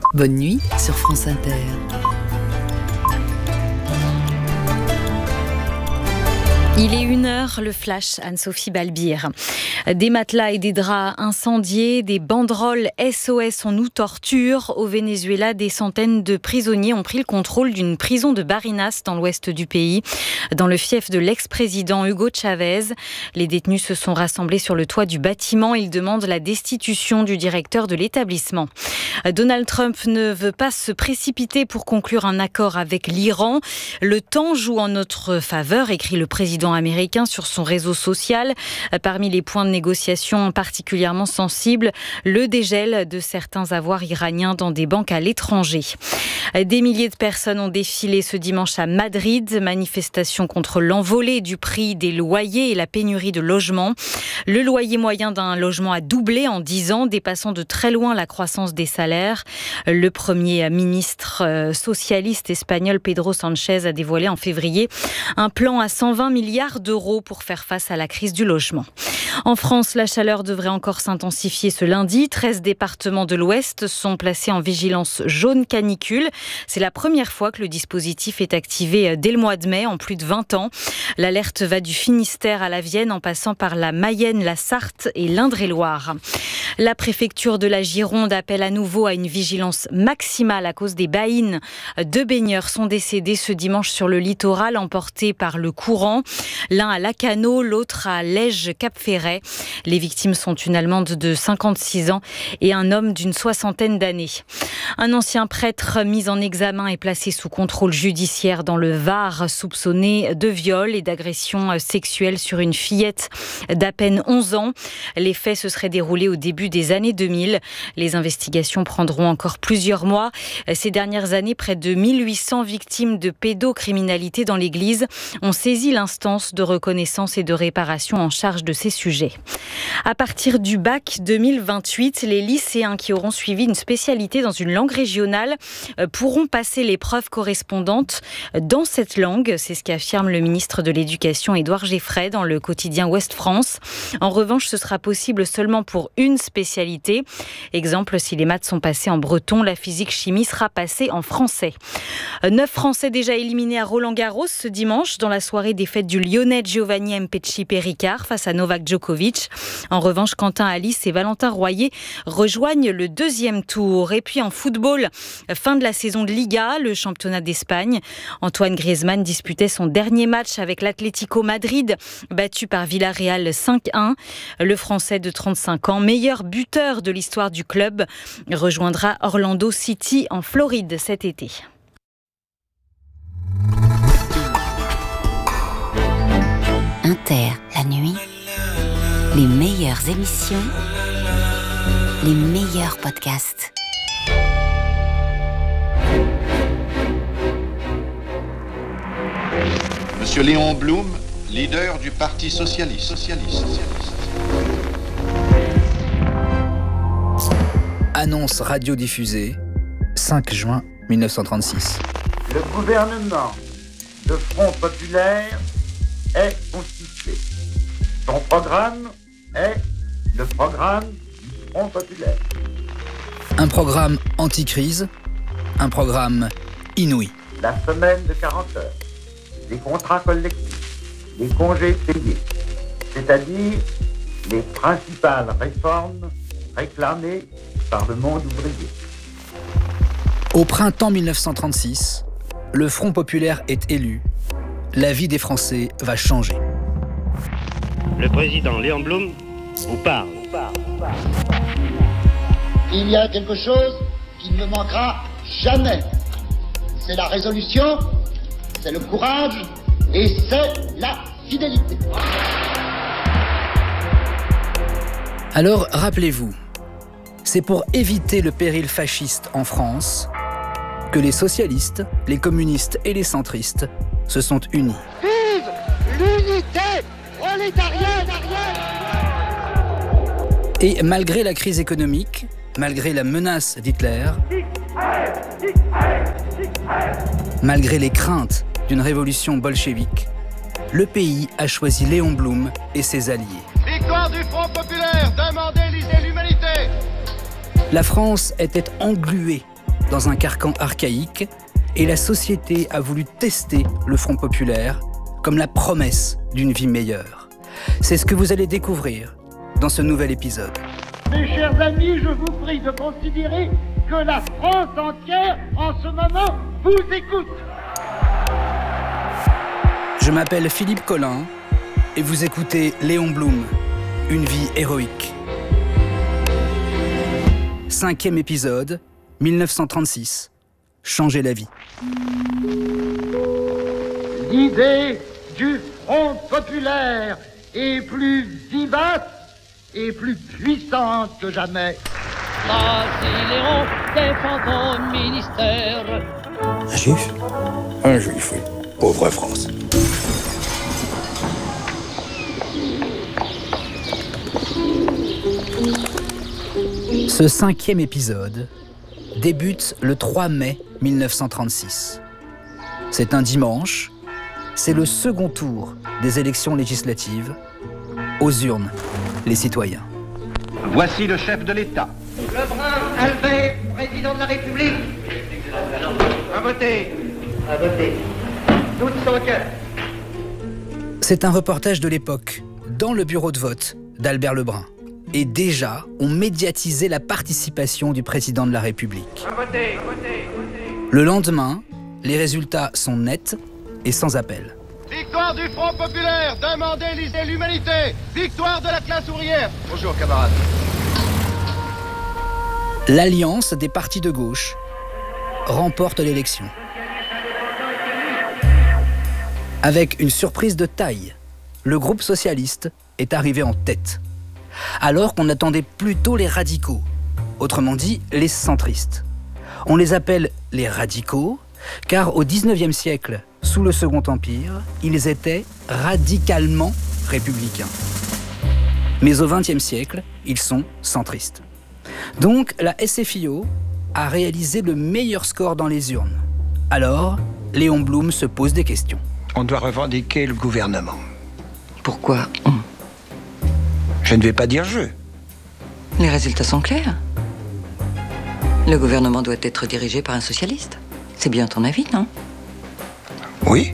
Bonne nuit sur France Inter. Il est 1h, le flash, Anne-Sophie Balbir. Des matelas et des draps incendiés, des banderoles SOS on nous torture. Au Venezuela, des centaines de prisonniers ont pris le contrôle d'une prison de Barinas dans l'ouest du pays, dans le fief de l'ex-président Hugo Chavez. Les détenus se sont rassemblés sur le toit du bâtiment. Ils demandent la destitution du directeur de l'établissement. Donald Trump ne veut pas se précipiter pour conclure un accord avec l'Iran. Le temps joue en notre faveur, écrit le président américain sur son réseau social. Parmi les points de négociation particulièrement sensibles, le dégel de certains avoirs iraniens dans des banques à l'étranger. Des milliers de personnes ont défilé ce dimanche à Madrid. Manifestation contre l'envolée du prix des loyers et la pénurie de logements. Le loyer moyen d'un logement a doublé en 10 ans, dépassant de très loin la croissance des salaires. Le premier ministre socialiste espagnol Pedro Sánchez a dévoilé en février un plan à 120 milliards d'euros pour faire face à la crise du logement. En France, la chaleur devrait encore s'intensifier ce lundi. 13 départements de l'Ouest sont placés en vigilance jaune canicule. C'est la première fois que le dispositif est activé dès le mois de mai, en plus de 20 ans. L'alerte va du Finistère à la Vienne, en passant par la Mayenne, la Sarthe et l'Indre-et-Loire. La préfecture de la Gironde appelle à nouveau à une vigilance maximale à cause des baïnes. 2 baigneurs sont décédés ce dimanche sur le littoral, emportés par le courant. L'un à Lacanau, l'autre à Lège-Cap-Ferret. Les victimes sont une Allemande de 56 ans et un homme d'une 60aine d'années. Un ancien prêtre mis en examen est placé sous contrôle judiciaire dans le Var, soupçonné de viol et d'agression sexuelle sur une fillette d'à peine 11 ans. Les faits se seraient déroulés au début des années 2000. Les investigations prendront encore plusieurs mois. Ces dernières années, près de 1800 victimes de pédocriminalité dans l'Église ont saisi l'instance de reconnaissance et de réparation en charge de ces sujets. À partir du bac 2028, les lycéens qui auront suivi une spécialité dans une langue régionale pourront passer l'épreuve correspondante dans cette langue. C'est ce qu'affirme le ministre de l'Éducation, Édouard Geffray, dans le quotidien Ouest France. En revanche, ce sera possible seulement pour une spécialité. Exemple, si les maths sont passées en breton, la physique-chimie sera passée en français. 9 Français déjà éliminés à Roland-Garros ce dimanche dans la soirée des fêtes du Lyonnais Giovanni Mpetshi-Péricard face à Novak Djokovic. En revanche, Quentin Alice et Valentin Royer rejoignent le 2e tour. Et puis en football, fin de la saison de Liga, le championnat d'Espagne. Antoine Griezmann disputait son dernier match avec l'Atlético Madrid, battu par Villarreal 5-1. Le Français de 35 ans, meilleur buteur de l'histoire du club, rejoindra Orlando City en Floride cet été. Inter, la nuit, les meilleures émissions, les meilleurs podcasts. Monsieur Léon Blum, leader du Parti socialiste. Annonce radiodiffusée, 5 juin 1936. Le gouvernement de Front Populaire est constitué. Son programme est le programme du Front Populaire. Un programme anti-crise, un programme inouï. La semaine de 40 heures, les contrats collectifs, les congés payés, c'est-à-dire les principales réformes réclamées par le monde ouvrier. Au printemps 1936, le Front Populaire est élu. La vie des Français va changer. Le président Léon Blum vous parle. Il y a quelque chose qui ne me manquera jamais. C'est la résolution, c'est le courage et c'est la fidélité. Alors, rappelez-vous, c'est pour éviter le péril fasciste en France que les socialistes, les communistes et les centristes se sont unis. Vive l'unité prolétarienne! Et malgré la crise économique, malgré la menace d'Hitler, malgré les craintes d'une révolution bolchevique, le pays a choisi Léon Blum et ses alliés. Victoire du Front Populaire, demandez, lisez l'humanité. La France était engluée dans un carcan archaïque et la société a voulu tester le Front populaire comme la promesse d'une vie meilleure. C'est ce que vous allez découvrir dans ce nouvel épisode. Mes chers amis, je vous prie de considérer que la France entière, en ce moment, vous écoute. Je m'appelle Philippe Collin et vous écoutez Léon Blum, Une vie héroïque. 5e épisode, 1936. Changer la vie. L'idée du Front populaire est plus vivace et plus puissante que jamais. Brasiléon défend ton ministère. Un juif ? Un juif, oui. Pauvre France. Ce 5e épisode débute le 3 mai 1936. C'est un dimanche, c'est le second tour des élections législatives. Aux urnes, les citoyens. Voici le chef de l'État. Lebrun, Albert, président de la République. À voter. À voter. Toutes sans cœur. C'est un reportage de l'époque, dans le bureau de vote d'Albert Lebrun. Et déjà, on médiatisait la participation du président de la République. À voter. Le lendemain, les résultats sont nets et sans appel. Victoire du Front populaire, demandez l'humanité. Victoire de la classe ouvrière. Bonjour camarades. L'alliance des partis de gauche remporte l'élection. Avec une surprise de taille, le groupe socialiste est arrivé en tête. Alors qu'on attendait plutôt les radicaux, autrement dit les centristes. On les appelle les radicaux, car au XIXe siècle, sous le Second Empire, ils étaient radicalement républicains. Mais au XXe siècle, ils sont centristes. Donc la SFIO a réalisé le meilleur score dans les urnes. Alors, Léon Blum se pose des questions. On doit revendiquer le gouvernement. Pourquoi Je ne vais pas dire je. Les résultats sont clairs. Le gouvernement doit être dirigé par un socialiste. C'est bien ton avis, non ? Oui.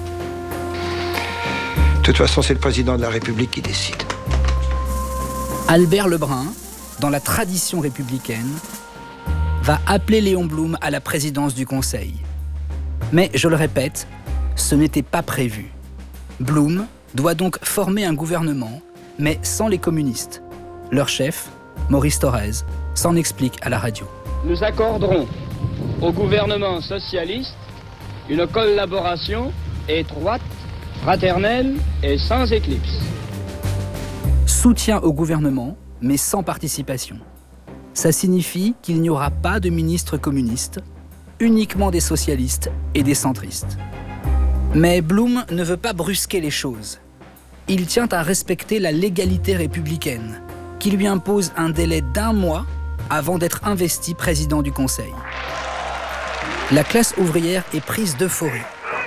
De toute façon, c'est le président de la République qui décide. Albert Lebrun, dans la tradition républicaine, va appeler Léon Blum à la présidence du Conseil. Mais, je le répète, ce n'était pas prévu. Blum doit donc former un gouvernement, mais sans les communistes. Leur chef, Maurice Thorez, s'en explique à la radio. Nous accorderons au gouvernement socialiste une collaboration étroite, fraternelle et sans éclipse. Soutien au gouvernement, mais sans participation. Ça signifie qu'il n'y aura pas de ministres communistes, uniquement des socialistes et des centristes. Mais Blum ne veut pas brusquer les choses. Il tient à respecter la légalité républicaine, qui lui impose un délai d'1 mois avant d'être investi président du Conseil. La classe ouvrière est prise d'euphorie.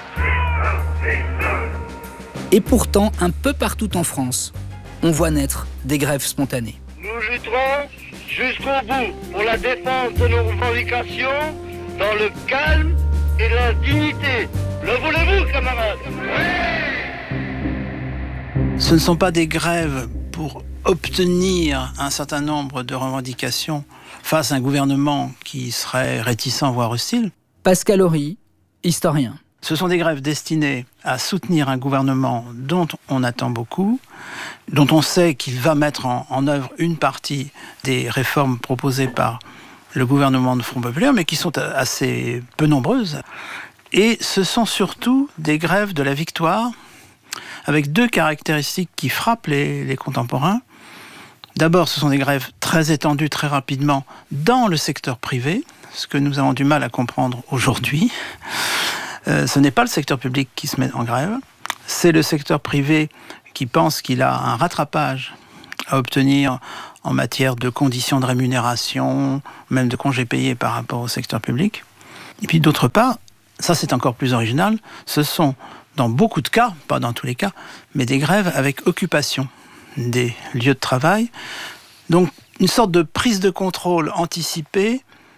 Et pourtant, un peu partout en France, on voit naître des grèves spontanées. Nous lutterons jusqu'au bout pour la défense de nos revendications dans le calme et la dignité. Le voulez-vous, camarades ? Ce ne sont pas des grèves pour obtenir un certain nombre de revendications face à un gouvernement qui serait réticent, voire hostile. Pascal Horry, historien. Ce sont des grèves destinées à soutenir un gouvernement dont on attend beaucoup, dont on sait qu'il va mettre en œuvre une partie des réformes proposées par le gouvernement de Front populaire, mais qui sont assez peu nombreuses. Et ce sont surtout des grèves de la victoire, avec 2 caractéristiques qui frappent les contemporains. D'abord, ce sont des grèves très étendues, très rapidement, dans le secteur privé, ce que nous avons du mal à comprendre aujourd'hui. Ce n'est pas le secteur public qui se met en grève, c'est le secteur privé qui pense qu'il a un rattrapage à obtenir en matière de conditions de rémunération, même de congés payés par rapport au secteur public. Et puis d'autre part, ça c'est encore plus original, ce sont dans beaucoup de cas, pas dans tous les cas, mais des grèves avec occupation des lieux de travail. Donc une sorte de prise de contrôle anticipée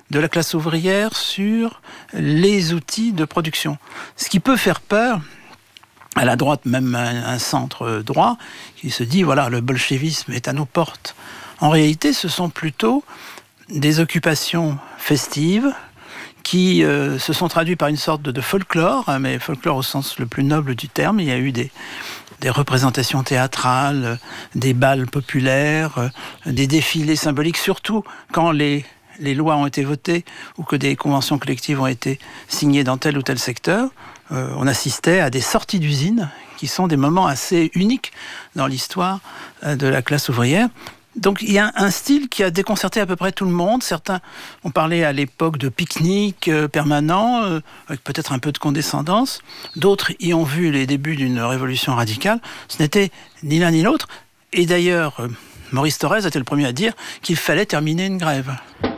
de la classe ouvrière sur les outils de production. Ce qui peut faire peur à la droite, même un centre droit, qui se dit, voilà, le bolchevisme est à nos portes. En réalité, ce sont plutôt des occupations festives qui se sont traduites par une sorte de folklore, hein, mais folklore au sens le plus noble du terme. Il y a eu des représentations théâtrales, des bals populaires, des défilés symboliques, surtout quand les lois ont été votées ou que des conventions collectives ont été signées dans tel ou tel secteur. On assistait à des sorties d'usines qui sont des moments assez uniques dans l'histoire de la classe ouvrière. Donc il y a un style qui a déconcerté à peu près tout le monde. Certains ont parlé à l'époque de pique-nique permanent, avec peut-être un peu de condescendance. D'autres y ont vu les débuts d'une révolution radicale. Ce n'était ni l'un ni l'autre. Et d'ailleurs, Maurice Thorez était le premier à dire qu'il fallait terminer une grève.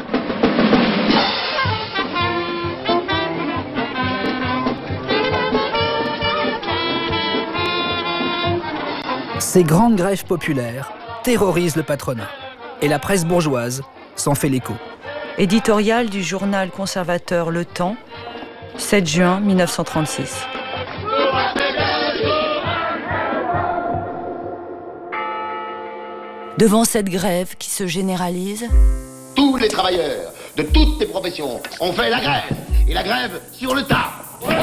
Ces grandes grèves populaires terrorisent le patronat. Et la presse bourgeoise s'en fait l'écho. Éditorial du journal conservateur Le Temps, 7 juin 1936. Devant cette grève qui se généralise, tous les travailleurs de toutes les professions ont fait la grève. Et la grève sur le tas.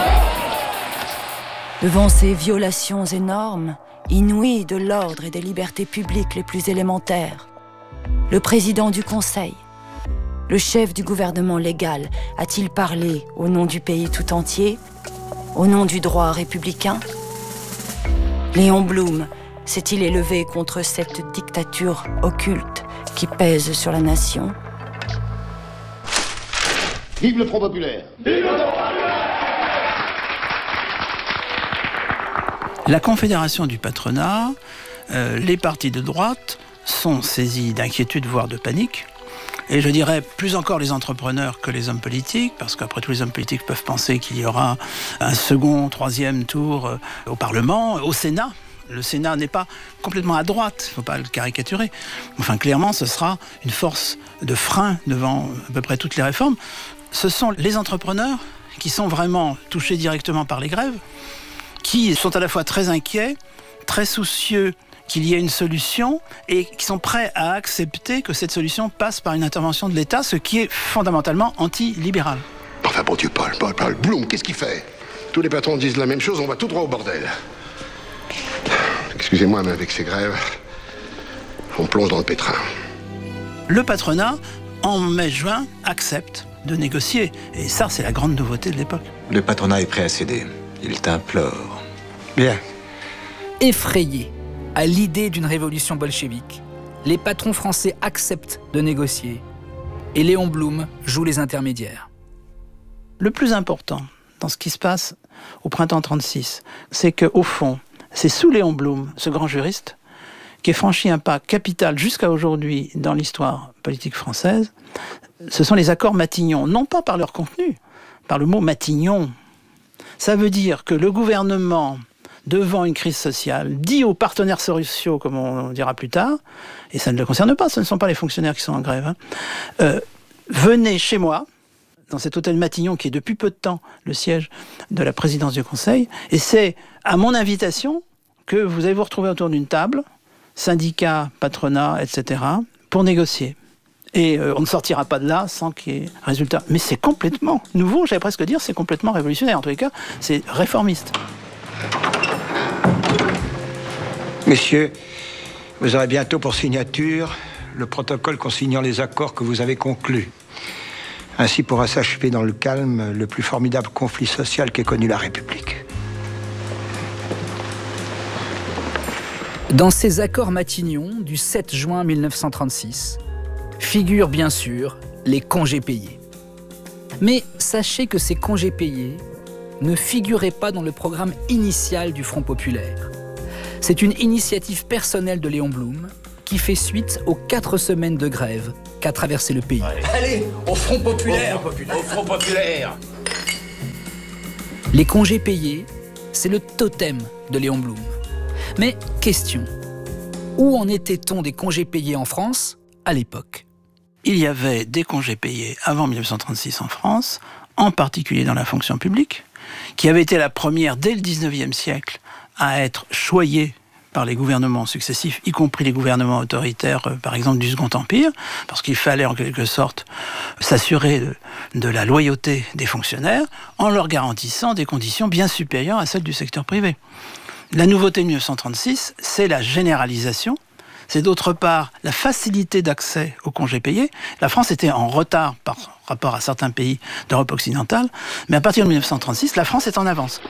Devant ces violations énormes, inouïes de l'ordre et des libertés publiques les plus élémentaires, le président du Conseil, le chef du gouvernement légal, a-t-il parlé au nom du pays tout entier, au nom du droit républicain? Léon Blum s'est-il élevé contre cette dictature occulte qui pèse sur la nation? Vive le Front populaire! Vive le Front populaire! La Confédération du patronat, les partis de droite sont saisis d'inquiétude, voire de panique. Et je dirais plus encore les entrepreneurs que les hommes politiques, parce qu'après tout, les hommes politiques peuvent penser qu'il y aura un second, troisième tour au Parlement, au Sénat. Le Sénat n'est pas complètement à droite, il ne faut pas le caricaturer. Enfin, clairement, ce sera une force de frein devant à peu près toutes les réformes. Ce sont les entrepreneurs qui sont vraiment touchés directement par les grèves, qui sont à la fois très inquiets, très soucieux qu'il y ait une solution et qui sont prêts à accepter que cette solution passe par une intervention de l'État, ce qui est fondamentalement anti-libéral. Enfin, bon Dieu, Paul, Blum, qu'est-ce qu'il fait? Tous les patrons disent la même chose, on va tout droit au bordel. Excusez-moi, mais avec ces grèves, on plonge dans le pétrin. Le patronat, en mai-juin, accepte de négocier. Et ça, c'est la grande nouveauté de l'époque. Le patronat est prêt à céder. Il t'implore. Bien. Effrayés à l'idée d'une révolution bolchevique, les patrons français acceptent de négocier et Léon Blum joue les intermédiaires. Le plus important dans ce qui se passe au printemps 36, c'est qu'au fond, c'est sous Léon Blum, ce grand juriste, qui a franchi un pas capital jusqu'à aujourd'hui dans l'histoire politique française. Ce sont les accords Matignon, non pas par leur contenu, par le mot Matignon. Ça veut dire que le gouvernement, devant une crise sociale, dit aux partenaires sociaux, comme on dira plus tard, et ça ne le concerne pas, ce ne sont pas les fonctionnaires qui sont en grève, venez chez moi, dans cet hôtel Matignon qui est depuis peu de temps le siège de la présidence du Conseil, et c'est à mon invitation que vous allez vous retrouver autour d'une table, syndicats, patronat, etc., pour négocier. Et on ne sortira pas de là sans qu'il y ait résultat. Mais c'est complètement nouveau, j'allais presque dire, c'est complètement révolutionnaire. En tous les cas, c'est réformiste. Messieurs, vous aurez bientôt pour signature le protocole consignant les accords que vous avez conclus. Ainsi pourra s'achever dans le calme le plus formidable conflit social qu'ait connu la République. Dans ces accords Matignon du 7 juin 1936, figurent bien sûr les congés payés. Mais sachez que ces congés payés ne figuraient pas dans le programme initial du Front populaire. C'est une initiative personnelle de Léon Blum qui fait suite aux 4 semaines de grève qu'a traversé le pays. Allez, au Front populaire, au Front populaire. Les congés payés, c'est le totem de Léon Blum. Mais question, où en était-on des congés payés en France à l'époque ? il y avait des congés payés avant 1936 en France, en particulier dans la fonction publique, qui avait été la première dès le 19e siècle à être choyée par les gouvernements successifs, y compris les gouvernements autoritaires, par exemple du Second Empire, parce qu'il fallait en quelque sorte s'assurer de la loyauté des fonctionnaires en leur garantissant des conditions bien supérieures à celles du secteur privé. La nouveauté de 1936, c'est la généralisation. C'est d'autre part la facilité d'accès aux congés payés. La France était en retard par rapport à certains pays d'Europe occidentale, mais à partir de 1936, la France est en avance.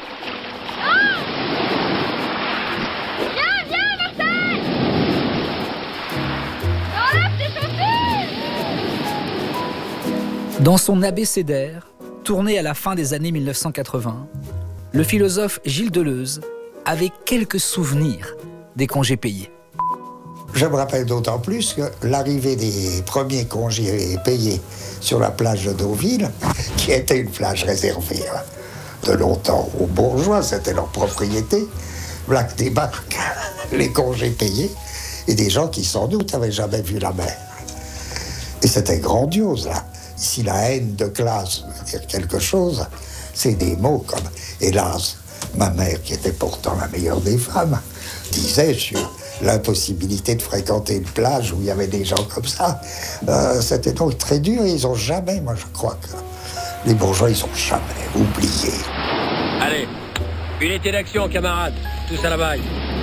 Dans son abécédaire, tourné à la fin des années 1980, le philosophe Gilles Deleuze avait quelques souvenirs des congés payés. Je me rappelle d'autant plus que l'arrivée des premiers congés payés sur la plage de Deauville, qui était une plage réservée de longtemps aux bourgeois, c'était leur propriété, là que débarquent les congés payés, et des gens qui sans doute n'avaient jamais vu la mer. Et c'était grandiose, là. Si la haine de classe veut dire quelque chose, c'est des mots comme « hélas ». Ma mère, qui était pourtant la meilleure des femmes, disait sur l'impossibilité de fréquenter une plage où il y avait des gens comme ça. C'était donc très dur et ils n'ont jamais, moi je crois que les bourgeois, ils n'ont jamais oublié. Allez, unité d'action, camarades, tous à la baille.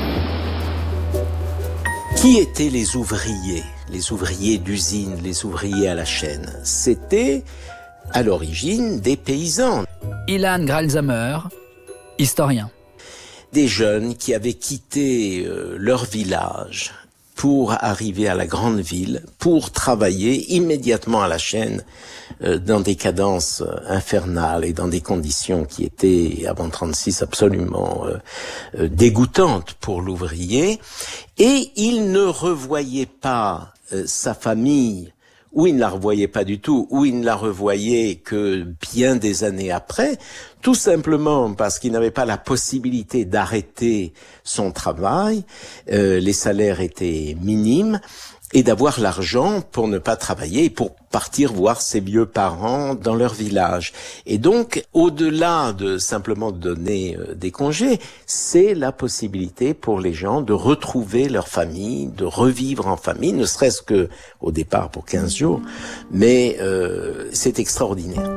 Qui étaient les ouvriers? Les ouvriers d'usine, les ouvriers à la chaîne? C'était, à l'origine, des paysans. Ilan Gralzamer, historien. Des jeunes qui avaient quitté leur village pour arriver à la grande ville, pour travailler immédiatement à la chaîne dans des cadences infernales et dans des conditions qui étaient, avant 36, absolument dégoûtantes pour l'ouvrier. Et il ne revoyait pas sa famille, ou il ne la revoyait pas du tout, ou il ne la revoyait que bien des années après, tout simplement parce qu'il n'avait pas la possibilité d'arrêter son travail, les salaires étaient minimes, et d'avoir l'argent pour ne pas travailler et pour partir voir ses vieux parents dans leur village. Et donc, au-delà de simplement donner des congés, c'est la possibilité pour les gens de retrouver leur famille, de revivre en famille, ne serait-ce que au départ pour 15 jours, mais c'est extraordinaire.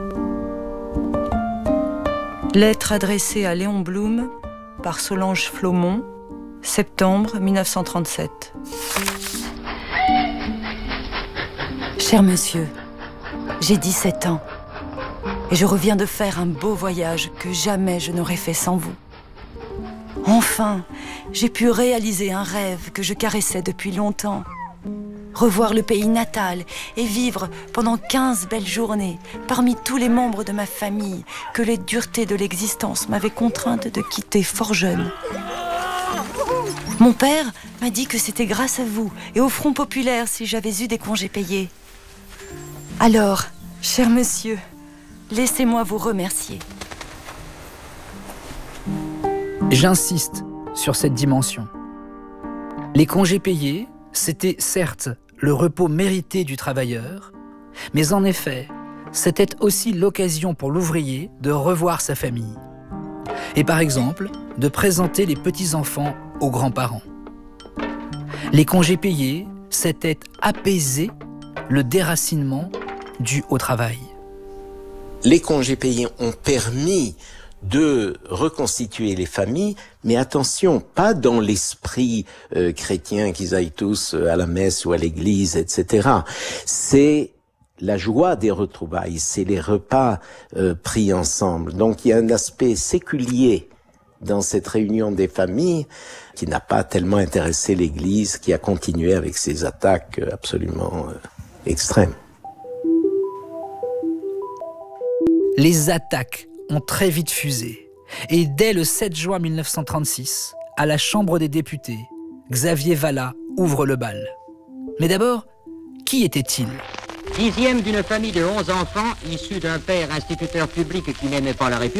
Lettre adressée à Léon Blum par Solange Flaumont, septembre 1937. Cher monsieur, j'ai 17 ans et je reviens de faire un beau voyage que jamais je n'aurais fait sans vous. Enfin, j'ai pu réaliser un rêve que je caressais depuis longtemps. Revoir le pays natal et vivre pendant 15 belles journées parmi tous les membres de ma famille que les duretés de l'existence m'avaient contrainte de quitter fort jeune. Mon père m'a dit que c'était grâce à vous et au Front populaire si j'avais eu des congés payés. Alors, cher monsieur, laissez-moi vous remercier. J'insiste sur cette dimension. Les congés payés, c'était certes le repos mérité du travailleur, mais en effet, c'était aussi l'occasion pour l'ouvrier de revoir sa famille. Et par exemple, de présenter les petits-enfants aux grands-parents. Les congés payés, c'était apaiser le déracinement dû au travail. Les congés payés ont permis de reconstituer les familles, mais attention, pas dans l'esprit chrétien qu'ils aillent tous à la messe ou à l'église, etc. C'est la joie des retrouvailles, c'est les repas pris ensemble. Donc il y a un aspect séculier dans cette réunion des familles qui n'a pas tellement intéressé l'Église, qui a continué avec ses attaques absolument extrêmes. Les attaques ont très vite fusé. Et dès le 7 juin 1936, à la Chambre des députés, Xavier Vallat ouvre le bal. Mais d'abord, qui était-il ? 6e d'une famille de 11 enfants, issus d'un père instituteur public qui n'aimait pas la République.